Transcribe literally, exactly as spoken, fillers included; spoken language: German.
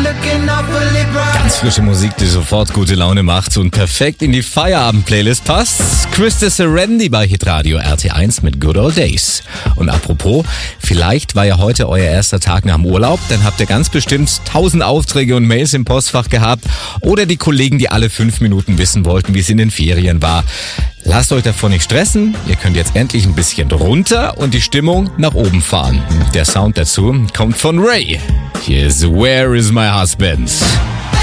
Ganz frische Musik, die sofort gute Laune macht und perfekt in die Feierabend-Playlist passt. Christa Serendi bei Hitradio R T eins mit Good Old Days. Und apropos, vielleicht war ja heute euer erster Tag nach dem Urlaub, dann habt ihr ganz bestimmt tausend Aufträge und Mails im Postfach gehabt oder die Kollegen, die alle fünf Minuten wissen wollten, wie es in den Ferien war. Lasst euch davon nicht stressen, ihr könnt jetzt endlich ein bisschen runter und die Stimmung nach oben fahren. Der Sound dazu kommt von Ray. Hier ist Where is my husband?